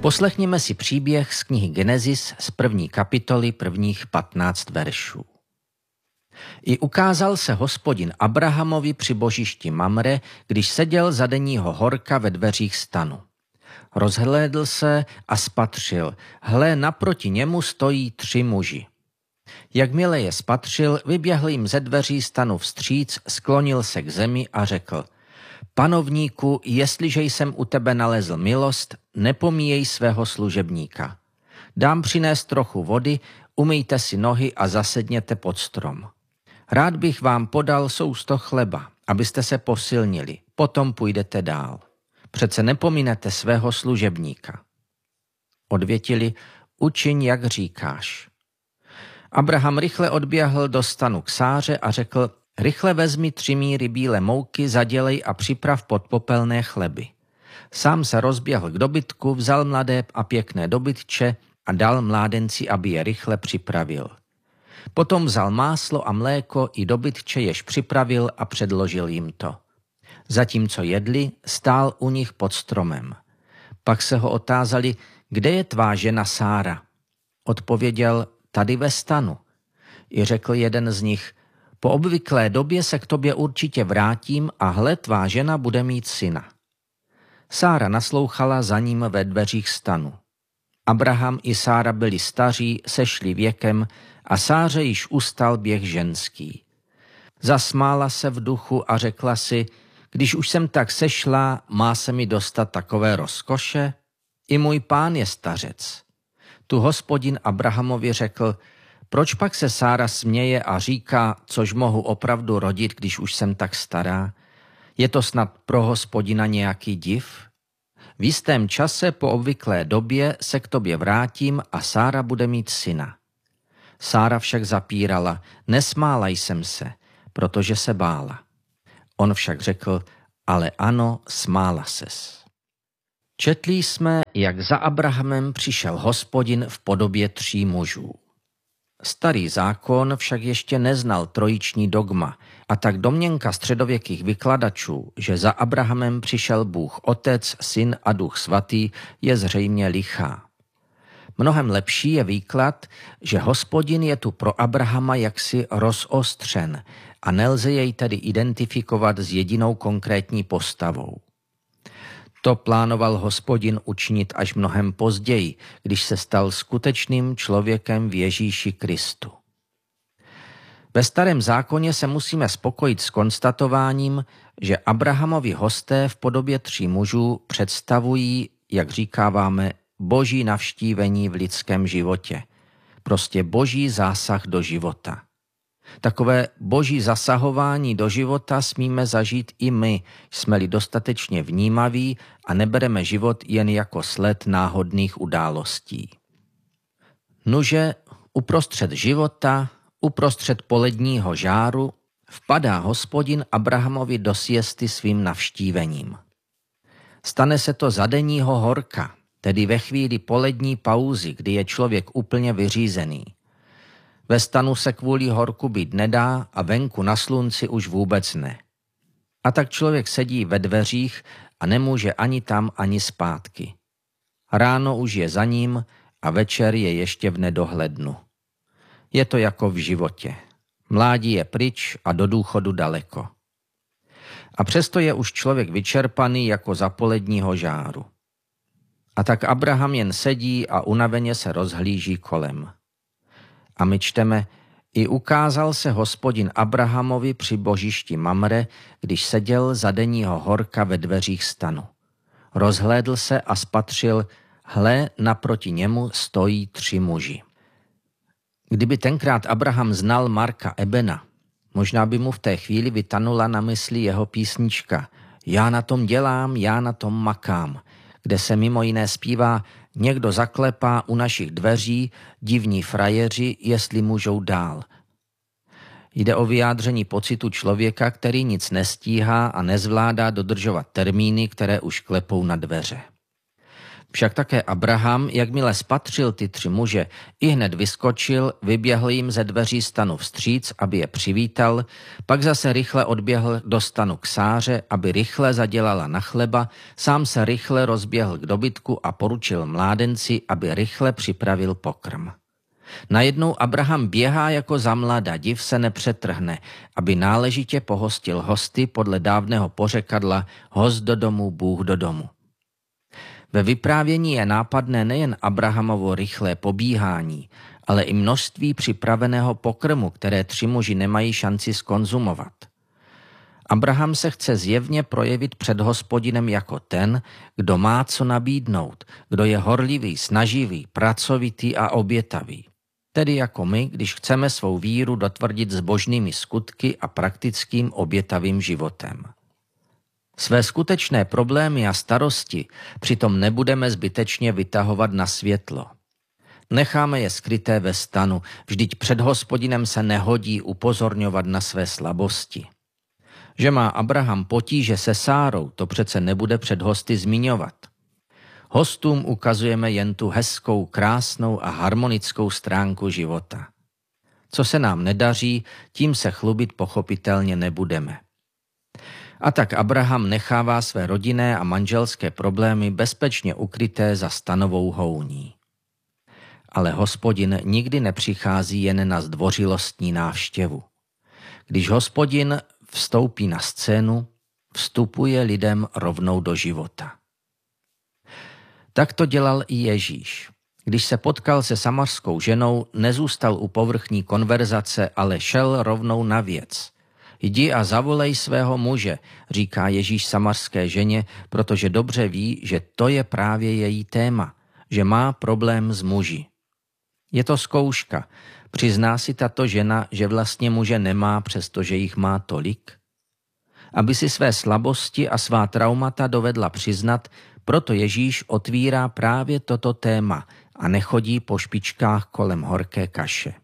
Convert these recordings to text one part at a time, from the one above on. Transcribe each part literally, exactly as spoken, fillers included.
Poslechněme si příběh z knihy Genesis z první kapitoly prvních patnáct veršů. I ukázal se Hospodin Abrahamovi při božišti Mamre, když seděl za denního horka ve dveřích stanu. Rozhlédl se a spatřil, hle, naproti němu stojí tři muži. Jakmile je spatřil, vyběhl jim ze dveří stanu vstříc, sklonil se k zemi a řekl: Panovníku, jestliže jsem u tebe nalezl milost, nepomíjej svého služebníka. Dám přinést trochu vody, umyjte si nohy a zasedněte pod strom. Rád bych vám podal sousto chleba, abyste se posilnili, potom půjdete dál. Přece nepominete svého služebníka. Odvětili: učiň, jak říkáš. Abraham rychle odběhl do stanu k Sáře a řekl: rychle vezmi tři míry bílé mouky, zadělej a připrav podpopelné chleby. Sám se rozběhl k dobytku, vzal mladé a pěkné dobytče a dal mládenci, aby je rychle připravil. Potom vzal máslo a mléko i dobytče, jež připravil, a předložil jim to. Zatímco jedli, stál u nich pod stromem. Pak se ho otázali: kde je tvá žena Sára? Odpověděl: tady ve stanu. I řekl jeden z nich: po obvyklé době se k tobě určitě vrátím a hle, tvá žena bude mít syna. Sára naslouchala za ním ve dveřích stanu. Abraham i Sára byli staří, sešli věkem a Sáře již ustal běh ženský. Zasmála se v duchu a řekla si: když už jsem tak sešla, má se mi dostat takové rozkoše? I můj pán je stařec. Tu Hospodin Abrahamovi řekl: proč pak se Sára směje a říká, což mohu opravdu rodit, když už jsem tak stará? Je to snad pro Hospodina nějaký div? V jistém čase po obvyklé době se k tobě vrátím a Sára bude mít syna. Sára však zapírala: nesmála jsem se, protože se bála. On však řekl: ale ano, smála ses. Četli jsme, jak za Abrahamem přišel Hospodin v podobě tří mužů. Starý zákon však ještě neznal trojiční dogma, a tak domněnka středověkých vykladačů, že za Abrahamem přišel Bůh Otec, Syn a Duch Svatý, je zřejmě lichá. Mnohem lepší je výklad, že Hospodin je tu pro Abrahama jaksi rozostřen a nelze jej tedy identifikovat s jedinou konkrétní postavou. To plánoval Hospodin učinit až mnohem později, když se stal skutečným člověkem v Ježíši Kristu. Ve Starém zákoně se musíme spokojit s konstatováním, že Abrahamovi hosté v podobě tří mužů představují, jak říkáváme, boží navštívení v lidském životě. Prostě boží zásah do života. Takové boží zasahování do života smíme zažít i my, jsme-li dostatečně vnímaví a nebereme život jen jako sled náhodných událostí. Nuže, uprostřed života, uprostřed poledního žáru, vpadá Hospodin Abrahamovi do siesty svým navštívením. Stane se to za denního horka, tedy ve chvíli polední pauzy, kdy je člověk úplně vyřízený. Ve stanu se kvůli horku být nedá a venku na slunci už vůbec ne. A tak člověk sedí ve dveřích a nemůže ani tam, ani zpátky. Ráno už je za ním a večer je ještě v nedohlednu. Je to jako v životě. Mládí je pryč a do důchodu daleko. A přesto je už člověk vyčerpaný jako za poledního žáru. A tak Abraham jen sedí a unaveně se rozhlíží kolem. A my čteme: i ukázal se Hospodin Abrahamovi při božišti Mamre, když seděl za denního horka ve dveřích stanu. Rozhlédl se a spatřil, hle, naproti němu stojí tři muži. Kdyby tenkrát Abraham znal Marka Ebena, možná by mu v té chvíli vytanula na mysli jeho písnička Já na tom dělám, já na tom makám, kde se mimo jiné zpívá: někdo zaklepá u našich dveří, divní frajeři, jestli můžou dál. Jde o vyjádření pocitu člověka, který nic nestíhá a nezvládá dodržovat termíny, které už klepou na dveře. Však také Abraham, jakmile spatřil ty tři muže, i hned vyskočil, vyběhl jim ze dveří stanu vstříc, aby je přivítal, pak zase rychle odběhl do stanu k Sáře, aby rychle zadělala na chleba, sám se rychle rozběhl k dobytku a poručil mládenci, aby rychle připravil pokrm. Najednou Abraham běhá jako za mlada, div se nepřetrhne, aby náležitě pohostil hosty podle dávného pořekadla host do domu, Bůh do domu. Ve vyprávění je nápadné nejen Abrahamovo rychlé pobíhání, ale i množství připraveného pokrmu, které tři muži nemají šanci skonzumovat. Abraham se chce zjevně projevit před Hospodinem jako ten, kdo má co nabídnout, kdo je horlivý, snaživý, pracovitý a obětavý. Tedy jako my, když chceme svou víru dotvrdit zbožnými skutky a praktickým obětavým životem. Své skutečné problémy a starosti přitom nebudeme zbytečně vytahovat na světlo. Necháme je skryté ve stanu, vždyť před Hospodinem se nehodí upozorňovat na své slabosti. Že má Abraham potíže se Sárou, to přece nebude před hosty zmiňovat. Hostům ukazujeme jen tu hezkou, krásnou a harmonickou stránku života. Co se nám nedaří, tím se chlubit pochopitelně nebudeme. A tak Abraham nechává své rodinné a manželské problémy bezpečně ukryté za stanovou houní. Ale Hospodin nikdy nepřichází jen na zdvořilostní návštěvu. Když Hospodin vstoupí na scénu, vstupuje lidem rovnou do života. Tak to dělal i Ježíš. Když se potkal se samařskou ženou, nezůstal u povrchní konverzace, ale šel rovnou na věc. Jdi a zavolej svého muže, říká Ježíš samařské ženě, protože dobře ví, že to je právě její téma, že má problém s muži. Je to zkouška. Přizná si tato žena, že vlastně muže nemá, přestože jich má tolik? Aby si své slabosti a svá traumata dovedla přiznat, proto Ježíš otvírá právě toto téma a nechodí po špičkách kolem horké kaše.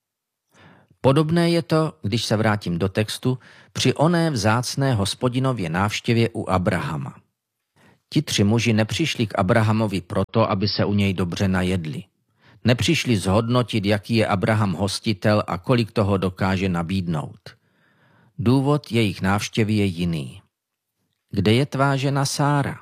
Podobné je to, když se vrátím do textu, při oné vzácné Hospodinově návštěvě u Abrahama. Ti tři muži nepřišli k Abrahamovi proto, aby se u něj dobře najedli. Nepřišli zhodnotit, jaký je Abraham hostitel a kolik toho dokáže nabídnout. Důvod jejich návštěvy je jiný. Kde je tvá žena Sára?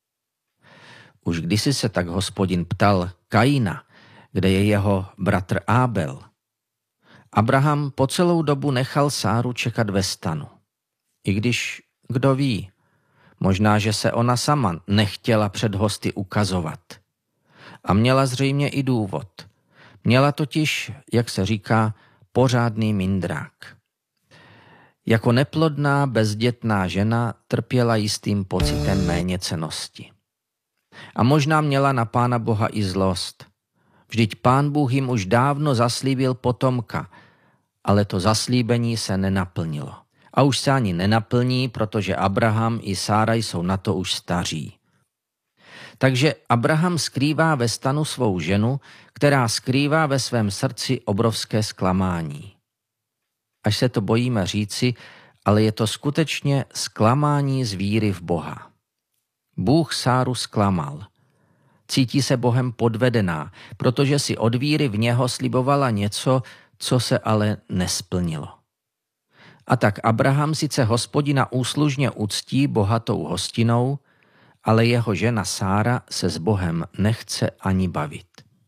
Už kdysi se tak Hospodin ptal Kaina, kde je jeho bratr Ábel. Abraham po celou dobu nechal Sáru čekat ve stanu. I když, kdo ví, možná, že se ona sama nechtěla před hosty ukazovat. A měla zřejmě i důvod. Měla totiž, jak se říká, pořádný mindrák. Jako neplodná, bezdětná žena trpěla jistým pocitem méněcennosti. A možná měla na Pána Boha i zlost. Vždyť Pán Bůh jim už dávno zaslíbil potomka, ale to zaslíbení se nenaplnilo. A už se ani nenaplní, protože Abraham i Sára jsou na to už staří. Takže Abraham skrývá ve stanu svou ženu, která skrývá ve svém srdci obrovské zklamání. Až se to bojíme říci, ale je to skutečně zklamání z víry v Boha. Bůh Sáru zklamal. Cítí se Bohem podvedená, protože si od víry v něho slibovala něco, co se ale nesplnilo. A tak Abraham sice Hospodina úslužně uctí bohatou hostinou, ale jeho žena Sára se s Bohem nechce ani bavit.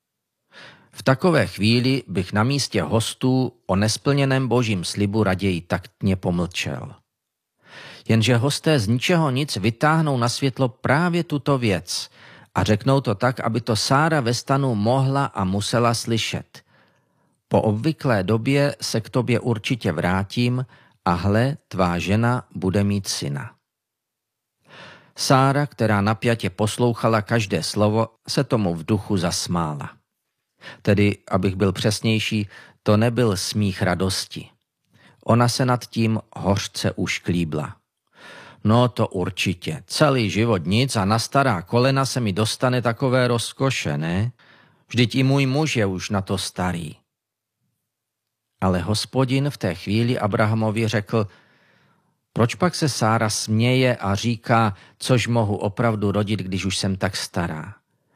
V takové chvíli bych na místě hostů o nesplněném božím slibu raději taktně pomlčel. Jenže hosté z ničeho nic vytáhnou na světlo právě tuto věc a řeknou to tak, aby to Sára ve stanu mohla a musela slyšet. Po obvyklé době se k tobě určitě vrátím a hle, tvá žena bude mít syna. Sára, která napjatě poslouchala každé slovo, se tomu v duchu zasmála. Tedy, abych byl přesnější, to nebyl smích radosti. Ona se nad tím hořce ušklíbla. No to určitě, celý život nic a na stará kolena se mi dostane takové rozkoše, ne? Vždyť i můj muž je už na to starý. Ale Hospodin v té chvíli Abrahamovi řekl, proč pak se Sára směje a říká, což mohu opravdu rodit, když už jsem tak stará?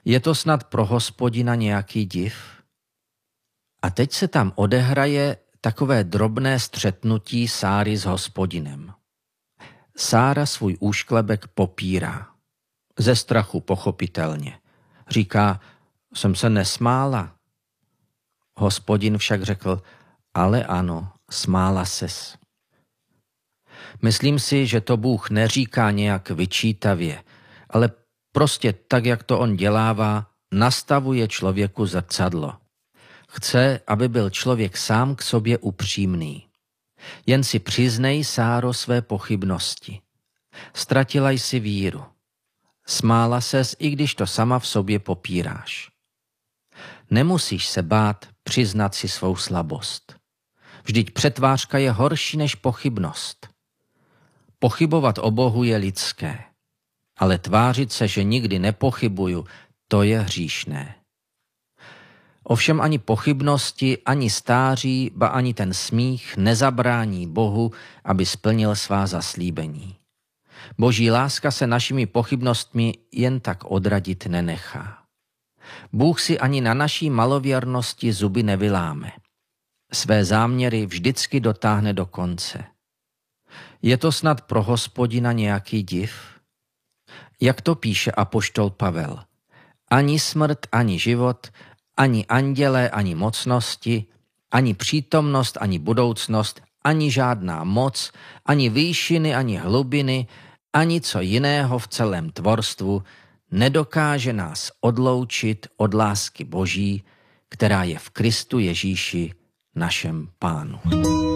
Je to snad pro Hospodina nějaký div? A teď se tam odehraje takové drobné střetnutí Sáry s Hospodinem. Sára svůj úšklebek popírá. Ze strachu pochopitelně. Říká, jsem se nesmála. Hospodin však řekl, ale ano, smála ses. Myslím si, že to Bůh neříká nějak vyčítavě, ale prostě tak, jak to on dělává, nastavuje člověku zrcadlo. Chce, aby byl člověk sám k sobě upřímný. Jen si přiznej, Sáro, své pochybnosti. Ztratila jsi víru. Smála ses, i když to sama v sobě popíráš. Nemusíš se bát přiznat si svou slabost. Vždyť přetvářka je horší než pochybnost. Pochybovat o Bohu je lidské, ale tvářit se, že nikdy nepochybuju, to je hříšné. Ovšem ani pochybnosti, ani stáří, ba ani ten smích nezabrání Bohu, aby splnil svá zaslíbení. Boží láska se našimi pochybnostmi jen tak odradit nenechá. Bůh si ani na naší malověrnosti zuby nevyláme. Své záměry vždycky dotáhne do konce. Je to snad pro Hospodina nějaký div? Jak to píše apoštol Pavel? Ani smrt, ani život, ani andělé, ani mocnosti, ani přítomnost, ani budoucnost, ani žádná moc, ani výšiny, ani hlubiny, ani co jiného v celém tvorstvu nedokáže nás odloučit od lásky Boží, která je v Kristu Ježíši, našem Pánu.